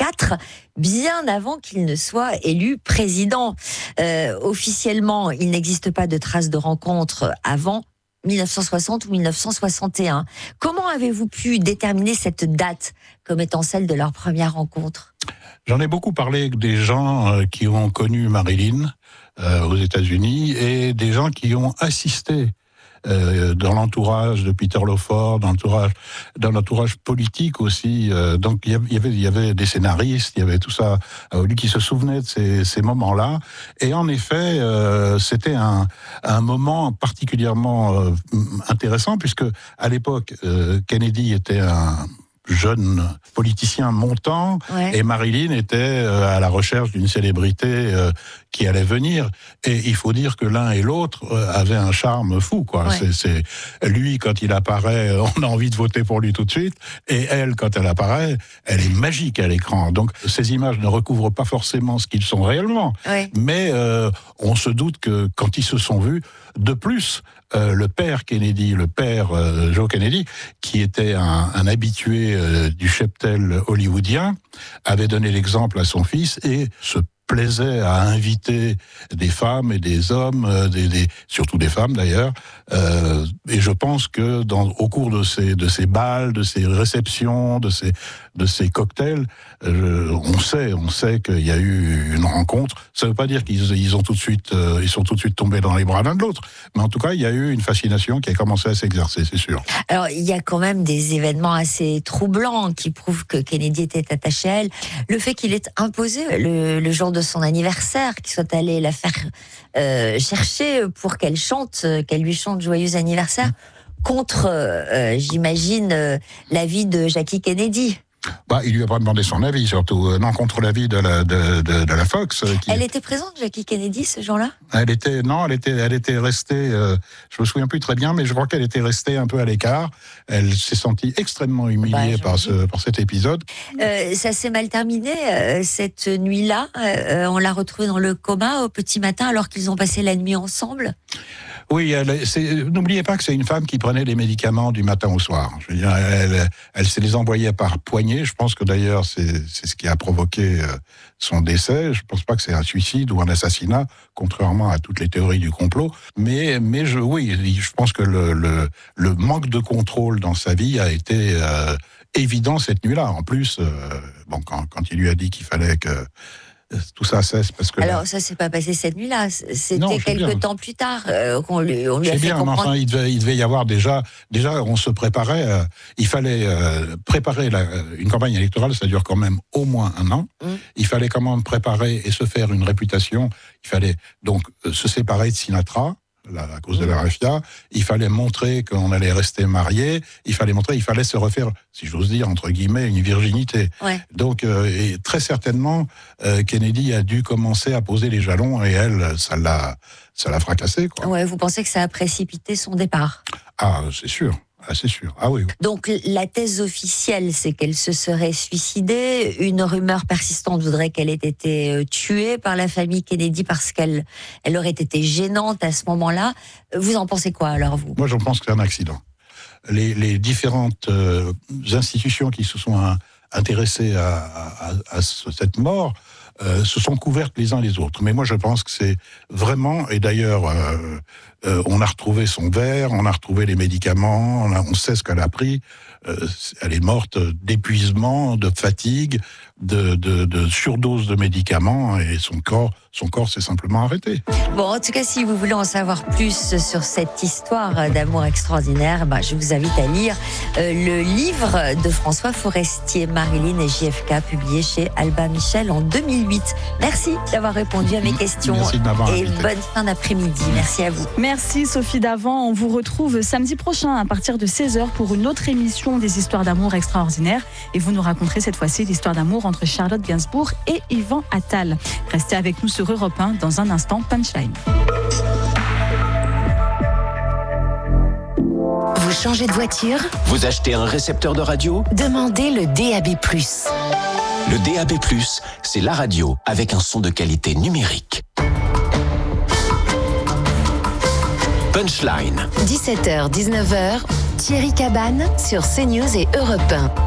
1964, bien avant qu'il ne soit élu président. Officiellement, il n'existe pas de traces de rencontre avant 1960 ou 1961. Comment avez-vous pu déterminer cette date comme étant celle de leur première rencontre ? J'en ai beaucoup parlé avec des gens qui ont connu Marilyn aux États-Unis et des gens qui ont assisté dans l'entourage de Peter Lawford, dans l'entourage politique aussi. Donc il y avait des scénaristes, il y avait tout ça qui se souvenaient de ces moments-là. Et en effet, c'était un moment particulièrement intéressant puisque à l'époque, Kennedy était un jeune politicien montant, et Marilyn était à la recherche d'une célébrité qui allait venir. Et il faut dire que l'un et l'autre avaient un charme fou, quoi. Ouais. C'est lui, quand il apparaît, on a envie de voter pour lui tout de suite, et elle, quand elle apparaît, elle est magique à l'écran. Donc ces images ne recouvrent pas forcément ce qu'ils sont réellement, mais on se doute que quand ils se sont vus, de plus, le père Kennedy, le père Joe Kennedy, qui était un habitué du cheptel hollywoodien, avait donné l'exemple à son fils et se plaisait à inviter des femmes et des hommes, surtout des femmes d'ailleurs. Et je pense que au cours de ces balles, de ces réceptions, de ces cocktails, on sait qu'il y a eu une rencontre. Ça ne veut pas dire qu'ils sont tout de suite tombés dans les bras l'un de l'autre, mais en tout cas il y a eu une fascination qui a commencé à s'exercer, c'est sûr. Alors il y a quand même des événements assez troublants qui prouvent que Kennedy était attaché à elle. Le fait qu'il ait imposé le jour de son anniversaire, qu'il soit allé la faire chercher pour qu'elle lui chante joyeux anniversaire, contre, j'imagine, l'avis de Jackie Kennedy. Il lui a pas demandé son avis, surtout. Non, contre l'avis de la Fox. Elle était présente, Jackie Kennedy, ce jour-là ? Elle était restée, je me souviens plus très bien, mais je crois qu'elle était restée un peu à l'écart. Elle s'est sentie extrêmement humiliée par cet épisode. Ça s'est mal terminé, cette nuit-là. On l'a retrouvée dans le coma au petit matin, alors qu'ils ont passé la nuit ensemble. Oui, n'oubliez pas que c'est une femme qui prenait des médicaments du matin au soir. Je veux dire, elle se les envoyait par poignée. Je pense que d'ailleurs, c'est ce qui a provoqué son décès. Je ne pense pas que c'est un suicide ou un assassinat, contrairement à toutes les théories du complot. Mais je pense que le manque de contrôle dans sa vie a été évident cette nuit-là. En plus, quand il lui a dit qu'il fallait que tout ça cesse, parce que... Alors, ça s'est pas passé cette nuit-là, c'était quelques temps plus tard qu'on lui a fait comprendre... Enfin, il devait y avoir déjà on se préparait, il fallait préparer une campagne électorale, ça dure quand même au moins 1 an, il fallait quand même préparer et se faire une réputation, il fallait donc se séparer de Sinatra, à cause de la mafia, il fallait montrer qu'on allait rester marié, il fallait se refaire, si j'ose dire, entre guillemets, une virginité. Ouais. Donc, et très certainement, Kennedy a dû commencer à poser les jalons et elle, ça l'a fracassé, quoi. Ouais, vous pensez que ça a précipité son départ ? Ah, c'est sûr. Ah, c'est sûr. Ah oui. Donc, la thèse officielle, c'est qu'elle se serait suicidée. Une rumeur persistante voudrait qu'elle ait été tuée par la famille Kennedy parce qu'elle aurait été gênante à ce moment-là. Vous en pensez quoi, alors, vous ? Moi, je pense que c'est un accident. Les différentes institutions qui se sont intéressées à cette mort se sont couvertes les uns les autres. Mais moi, je pense que c'est vraiment... Et d'ailleurs... on a retrouvé son verre, on a retrouvé les médicaments, on sait ce qu'elle a pris. Elle est morte d'épuisement, de fatigue, de surdose de médicaments, et son corps s'est simplement arrêté. Bon, en tout cas, si vous voulez en savoir plus sur cette histoire d'amour extraordinaire, je vous invite à lire le livre de François Forestier, Marilyn et JFK, publié chez Albin Michel en 2008. Merci d'avoir répondu à mes questions. Merci de m'avoir invité. Bonne fin d'après-midi. Merci à vous. Merci Sophie Davant. On vous retrouve samedi prochain à partir de 16h pour une autre émission des histoires d'amour extraordinaires. Et vous nous raconterez cette fois-ci l'histoire d'amour entre Charlotte Gainsbourg et Yvan Attal. Restez avec nous sur Europe 1 dans un instant. Punchline. Vous changez de voiture ? Vous achetez un récepteur de radio ? Demandez le DAB+. Le DAB+, c'est la radio avec un son de qualité numérique. Punchline. 17h, 19h, Thierry Cabane sur CNews et Europe 1.